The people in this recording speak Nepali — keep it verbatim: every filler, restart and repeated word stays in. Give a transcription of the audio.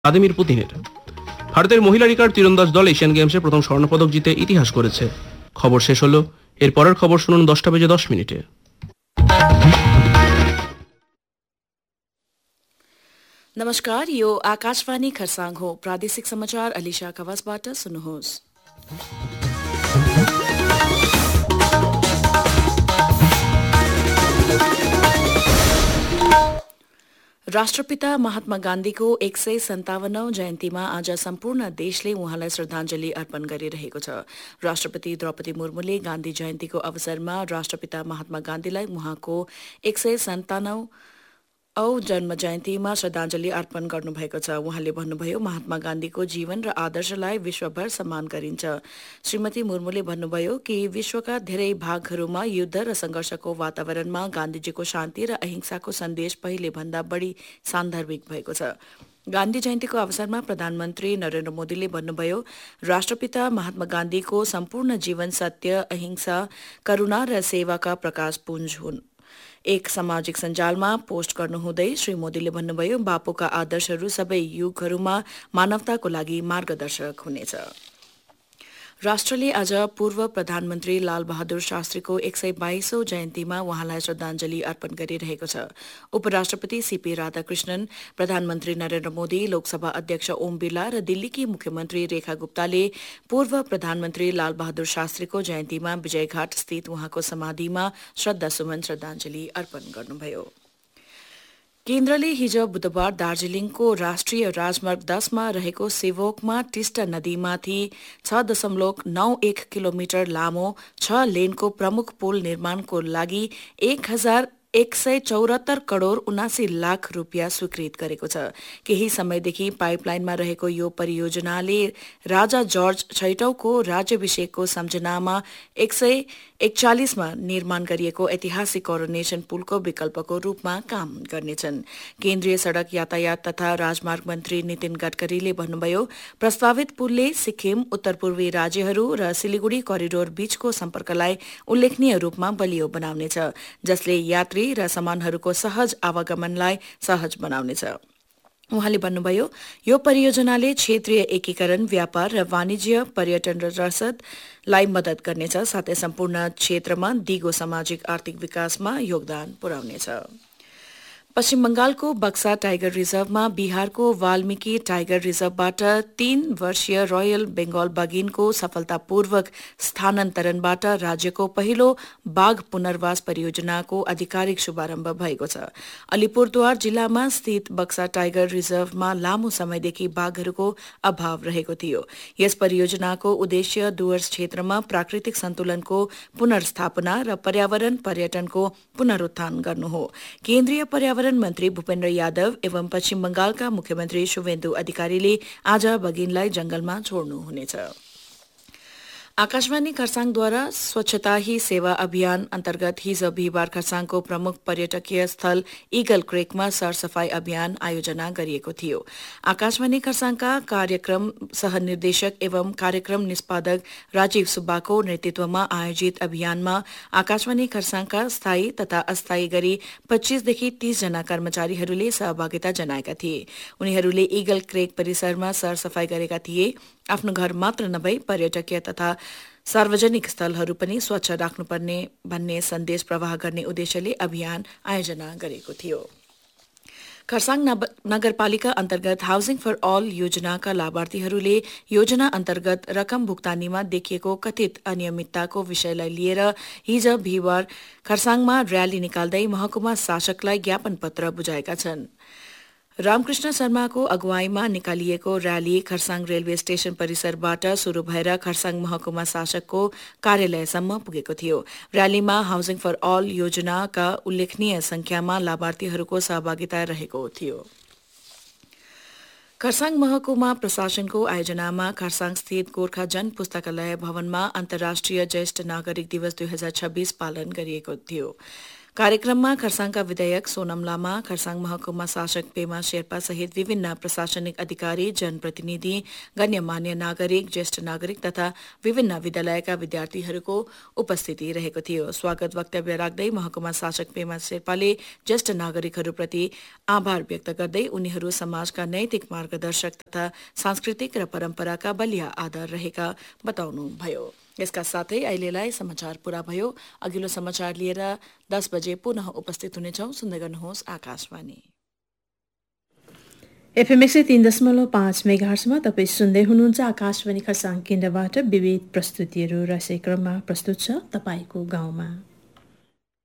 ভ্লাদিমির পুতিনের। ভারতের মহিলা রিকার তীরন্দাজ দল এশিয়ান গেমসে প্রথম স্বর্ণপদক জিতে ইতিহাস করেছে। খবর শেষ হলো। এর পরের খবর শুনুন দশটা বেজে দশ মিনিটে। नमस्कार, यो आकाशवाणी खरसाङ हो। प्रादेशिक समाचार अलिशा कवासबाट सुन्नुहोस्। राष्ट्रपिता महात्मा गान्धीको एक सय सन्तावन्नौ जयन्तीमा आज सम्पूर्ण देशले उहाँलाई श्रद्धाञ्जली अर्पण गरिरहेको छ। राष्ट्रपति द्रौपदी मुर्मुले गान्धी जयन्तीको अवसरमा राष्ट्रपिता महात्मा गान्धीलाई उहाँको एक सय सन्तानौ औ जन्म जयन्तीमा श्रद्धाञ्जली अर्पण गर्नुभएको छ। उहाँले भन्नुभयो, महात्मा गान्धीको जीवन र आदर्शलाई विश्वभर सम्मान गरिन्छ। श्रीमती मुर्मुले भन्नुभयो कि विश्वका धेरै भागहरूमा युद्ध र संघर्षको वातावरणमा गान्धीजीको शान्ति र अहिंसाको सन्देश पहिले भन्दा बढी सान्दर्भिक भएको छ। गान्धी जयन्तीको अवसरमा प्रधानमन्त्री नरेन्द्र मोदीले भन्नुभयो, राष्ट्रपिता महात्मा गान्धीको सम्पूर्ण जीवन सत्य, अहिंसा, करुणा र सेवाका प्रकाशपुञ्ज हुन्। एक सामाजिक सञ्जालमा पोस्ट गर्नुहुँदै श्री मोदीले भन्नुभयो, बापुका आदर्शहरू सबै युगहरूमा मानवताको लागि मार्गदर्शक हुनेछ। राष्ट्रले आज पूर्व प्रधानमन्त्री लाल बहादुर शास्त्रीको एक सय बाइसौं जयन्तीमा उहाँलाई श्रद्धाञ्जली अर्पण गरिरहेको छ। उपराष्ट्रपति सीपी राधाकृष्णन, प्रधानमन्त्री नरेन्द्र मोदी, लोकसभा अध्यक्ष ओम बिरला र दिल्लीकी मुख्यमन्त्री रेखा गुप्ताले पूर्व प्रधानमन्त्री लाल बहादुर शास्त्रीको जयन्तीमा विजयघाट स्थित उहाँको समाधिमा श्रद्धासुमन श्रद्धाञ्जली अर्पण गर्नुभयो। केन्द्रले हिज बुधबार दार्जीलिङको राष्ट्रिय राजमार्ग दसमा रहेको सेवोकमा टिस्टा नदीमाथि छ दशमलव नौ एक किलोमिटर लामो छ लेनको प्रमुख पुल निर्माणको लागि एक हजार एक सय चौरात्तर करोड़ उनासी लाख रुपियाँ स्वीकृत गरेको छ। केही समयदेखि पाइपलाइनमा रहेको यो परियोजनाले राजा जर्ज छैटौंको राज्याभिषेकको सम्झनामा एक सय एकचालिसमा निर्माण गरिएको ऐतिहासिक कोरोनेसन पुलको विकल्पको रूपमा काम गर्नेछन्। केन्द्रीय सड़क यातायात तथा राजमार्ग मन्त्री नितिन गडकरीले भन्नुभयो, प्रस्तावित पुलले सिक्किम, उत्तर पूर्वी राज्यहरू र सिलिगुडी करिडोर बीचको सम्पर्कलाई उल्लेखनीय रूपमा बलियो बनाउनेछ, जसले यात्री र सामानहरूको सहज आवागमनलाई सहज बनाउनेछ। उहाँले भन्नुभयो, यो परियोजनाले क्षेत्रीय एकीकरण, व्यापार र वाणिज्य, पर्यटन र रसदलाई मदत गर्नेछ, साथै सम्पूर्ण क्षेत्रमा दिगो सामाजिक आर्थिक विकासमा योगदान पुर्याउनेछ। पश्चिम बंगालको बक्सा टाइगर रिजर्भमा बिहारको वाल्मीकि टाइगर रिजर्भबाट तीन वर्षीय रोयल बेंगल बगिनको सफलतापूर्वक स्थानान्तरणबाट राज्यको पहिलो बाघ पुनर्वास परियोजनाको आधिकारिक शुभारम्भ भएको छ। अलिपुरद्वार जिल्लामा स्थित बक्सा टाइगर रिजर्भमा लामो समयदेखि बाघहरूको अभाव रहेको थियो। यस परियोजनाको उद्देश्य डुवर्स क्षेत्रमा प्राकृतिक सन्तुलनको पुनर्स्थापना र पर्यावरण पर्यटनको पुनरुत्थान गर्नु हो। केन्द्रीय पर्यावरण मन्त्री भूपेन्द्र यादव एवं पश्चिम बंगालका मुख्यमन्त्री शुभेन्दु अधिकारीले आज बगिनलाई जंगलमा छोड्नुहुनेछ। आकाशवाणी खरसाङद्वारा स्वच्छता ही सेवा अभियान अन्तर्गत हिज बिहिबार खरसाङको प्रमुख पर्यटकीय स्थल इगल क्रेकमा सरसफाई अभियान आयोजना गरिएको थियो। आकाशवाणी खरसाङका कार्यक्रम सहनिर्देशक एवं कार्यक्रम निष्पादक राजीव सुब्बाको नेतृत्वमा आयोजित अभियानमा आकाशवाणी खरसाङका स्थायी तथा अस्थायी गरी पच्चीसदेखि तीस जना कर्मचारीहरूले सहभागिता जनाएका थिए। उनीहरूले इगल क्रेक परिसरमा सरसफाई गरेका थिए। आफ्नो घर मात्र नभई पर्यटकीय तथा सार्वजनिक स्थलहरू पनि स्वच्छ राख्नुपर्ने भन्ने सन्देश प्रवाह गर्ने उद्देश्यले अभियान आयोजना गरेको थियो। खरसाङ नगरपालिका अन्तर्गत हाउसिङ फर अल योजनाका लाभार्थीहरूले योजना अन्तर्गत रकम भुक्तानीमा देखिएको कथित अनियमितताको विषयलाई लिएर हिज बिहिबार खरसाङमा र्याली निकाल्दै महकुमा शासकलाई ज्ञापन पत्र बुझाएका छन्। रामकृष्ण शर्माको अगुवाईमा निकालिएको र्याली खरसाङ रेलवे स्टेशन परिसरबाट शुरू भएर खरसाङ महकुमा शासकको कार्यालयसम्म पुगेको थियो। र्यालीमा हाउसिङ फर अल योजनाका उल्लेखनीय संख्यामा लाभार्थीहरूको सहभागिता रहेको थियो। खरसाङ महकुमा प्रशासनको आयोजनामा खरसाङ स्थित गोर्खा जन पुस्तकालय भवनमा अन्तर्राष्ट्रिय ज्येष्ठ नागरिक दिवस दुई हजार छब्बीस पालन गरिएको थियो। कार्यक्रममा खरसाङका विधायक सोनम लामा, खरसाङ महकुमा शासक पेमा शेर्पा सहित विभिन्न प्रशासनिक अधिकारी, जनप्रतिनिधि, गण्यमान्य नागरिक, ज्येष्ठ नागरिक तथा विभिन्न विद्यालयका विद्यार्थीहरूको उपस्थिति रहेको थियो। स्वागत वक्तव्य राख्दै महकुमा शासक पेमा शेर्पाले ज्येष्ठ नागरिकहरूप्रति आभार व्यक्त गर्दै उनीहरू समाजका नैतिक मार्गदर्शक तथा सांस्कृतिक र परम्पराका बलिया आधार रहेका बताउनुभयो। यसका साथै अहिलेलाई समाचार पूरा भयो। अघिल्लो समाचार लिएर दस बजे पुनः उपस्थित हुनेछौं। सुन्दै गर्नुहोस् आकाशवाणी। एफएम एक सय तीन दशमलव पाँच मेगाहर्जमा तपाईँ सुन्दै हुनुहुन्छ आकाशवाणी खरसाङ केन्द्रबाट विविध प्रस्तुतिहरू र यसै क्रममा प्रस्तुत छ तपाईँको गाउँमा।